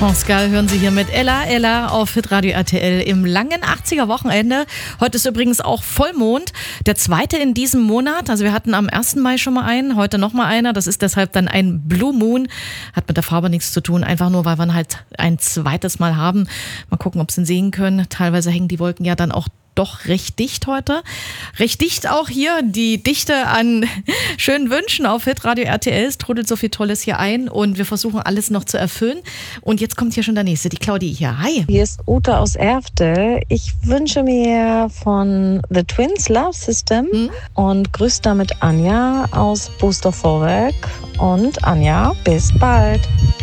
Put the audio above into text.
Pascal hören Sie hier mit Ella Ella auf Hitradio RTL im langen 80er Wochenende. Heute ist übrigens auch Vollmond, der zweite in diesem Monat. Also wir hatten am 1. Mai schon mal einen, heute nochmal einer. Das ist deshalb dann ein Blue Moon. Hat mit der Farbe nichts zu tun, einfach nur, weil wir ihn halt ein zweites Mal haben. Mal gucken, ob Sie ihn sehen können. Teilweise hängen die Wolken ja dann auch doch recht dicht heute. Recht dicht auch hier, die Dichte an schönen Wünschen auf Hitradio RTL. Es trudelt so viel Tolles hier ein und wir versuchen alles noch zu erfüllen. Und jetzt kommt hier schon der Nächste, die Claudie hier. Hi. Hier ist Ute aus Erfte. Ich wünsche mir von The Twins Love System und grüße damit Anja aus Booster Vorwerk. Und Anja, bis bald.